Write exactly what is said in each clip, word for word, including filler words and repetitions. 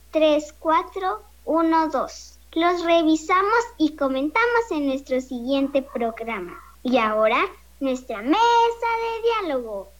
tres, cuatro, uno, dos. Los revisamos y comentamos en nuestro siguiente programa. Y ahora, nuestra mesa de diálogo.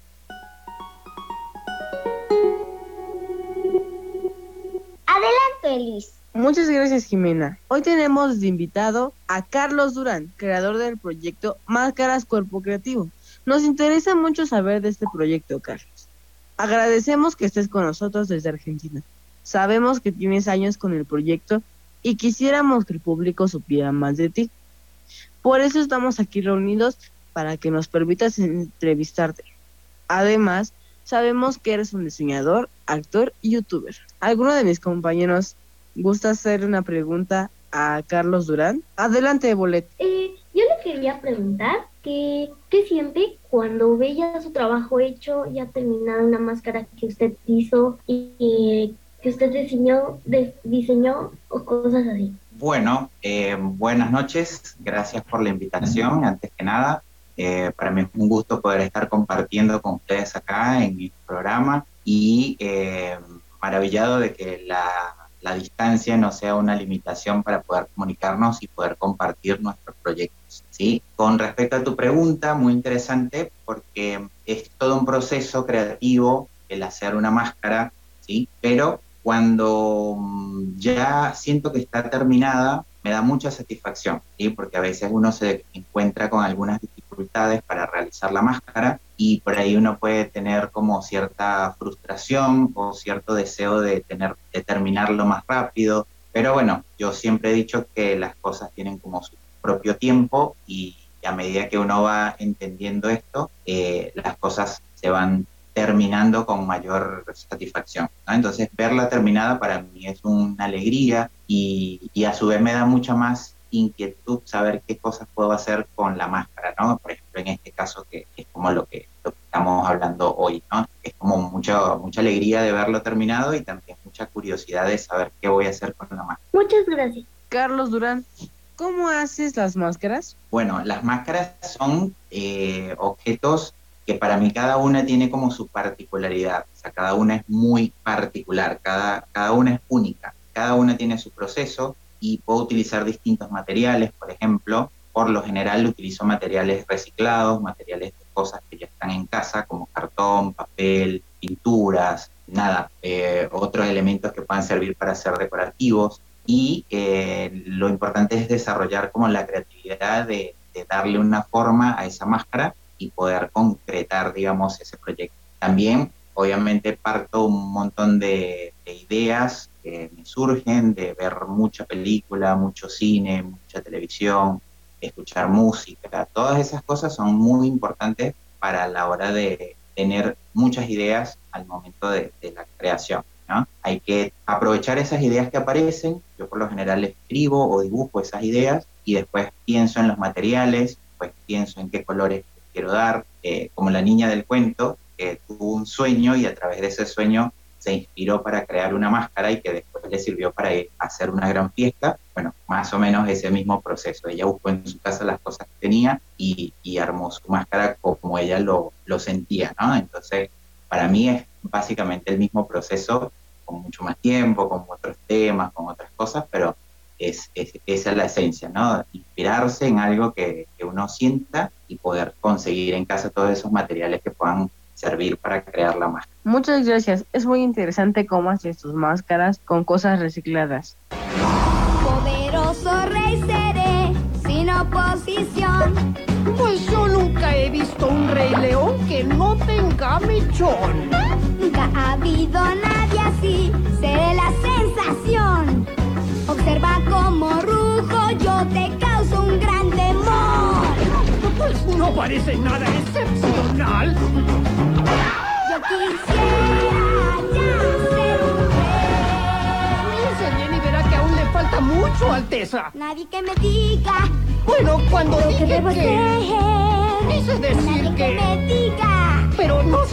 Adelante, Luis. Muchas gracias, Jimena. Hoy tenemos de invitado a Carlos Durán, creador del proyecto Máscaras Cuerpo Creativo. Nos interesa mucho saber de este proyecto, Carlos. Agradecemos que estés con nosotros desde Argentina. Sabemos que tienes años con el proyecto y quisiéramos que el público supiera más de ti. Por eso estamos aquí reunidos para que nos permitas entrevistarte. Además, sabemos que eres un diseñador, actor y youtuber. ¿Alguno de mis compañeros gusta hacer una pregunta a Carlos Durán? Adelante, Bolet. Eh, yo le quería preguntar que, ¿qué siente cuando ve ya su trabajo hecho, ya terminado, una máscara que usted hizo y, y que usted diseñó, de, diseñó o cosas así? Bueno, eh, buenas noches, gracias por la invitación, antes que nada. Eh, para mí es un gusto poder estar compartiendo con ustedes acá en mi programa y eh, maravillado de que la, la distancia no sea una limitación para poder comunicarnos y poder compartir nuestros proyectos, ¿sí? Con respecto a tu pregunta, muy interesante, porque es todo un proceso creativo el hacer una máscara, ¿sí? Pero cuando ya siento que está terminada, me da mucha satisfacción, ¿sí? Porque a veces uno se encuentra con algunas dificultades para realizar la máscara y por ahí uno puede tener como cierta frustración o cierto deseo de, tener, de terminarlo más rápido, pero bueno, yo siempre he dicho que las cosas tienen como su propio tiempo y a medida que uno va entendiendo esto, eh, las cosas se van terminando con mayor satisfacción, ¿no? Entonces, verla terminada para mí es una alegría y, y a su vez me da mucha más inquietud saber qué cosas puedo hacer con la máscara, ¿no? Por ejemplo, en este caso, que es como lo que, lo que estamos hablando hoy, ¿no? Es como mucha, mucha alegría de verlo terminado y también mucha curiosidad de saber qué voy a hacer con la máscara. Muchas gracias. Carlos Durán, ¿cómo haces las máscaras? Bueno, las máscaras son eh, objetos que para mí cada una tiene como su particularidad, o sea, cada una es muy particular, cada, cada una es única, cada una tiene su proceso y puedo utilizar distintos materiales, por ejemplo, por lo general utilizo materiales reciclados, materiales de cosas que ya están en casa, como cartón, papel, pinturas, nada, eh, otros elementos que puedan servir para ser decorativos y eh, lo importante es desarrollar como la creatividad de, de darle una forma a esa máscara y poder concretar, digamos, ese proyecto. También, obviamente, parto un montón de, de ideas que me surgen de ver mucha película, mucho cine, mucha televisión, escuchar música. Todas esas cosas son muy importantes para la hora de tener muchas ideas al momento de, de la creación, ¿no? Hay que aprovechar esas ideas que aparecen. Yo por lo general escribo o dibujo esas ideas y después pienso en los materiales, pues pienso en qué colores quiero dar, eh, como la niña del cuento, que tuvo un sueño y a través de ese sueño se inspiró para crear una máscara y que después le sirvió para ir a hacer una gran fiesta. Bueno, más o menos ese mismo proceso. Ella buscó en su casa las cosas que tenía y, y armó su máscara como ella lo, lo sentía, ¿no? Entonces, para mí es básicamente el mismo proceso, con mucho más tiempo, con otros temas, con otras cosas, pero Es, es, esa es la esencia, ¿no? Inspirarse en algo que, que uno sienta y poder conseguir en casa todos esos materiales que puedan servir para crear la máscara. Muchas gracias, es muy interesante cómo haces tus máscaras con cosas recicladas. Poderoso rey seré, sin oposición. Pues yo nunca he visto un rey león que no tenga mechón. Nunca ha habido nadie así, seré la sensación. Observa cómo rujo, yo te causo un gran temor. Pues no parece nada excepcional. Yo quisiera ya ser un rey. Piense bien y verá que aún le falta mucho, Alteza. Nadie que me diga Bueno, cuando lo que dije debo que... hacer. Quise decir Nadie que que... me diga Pero no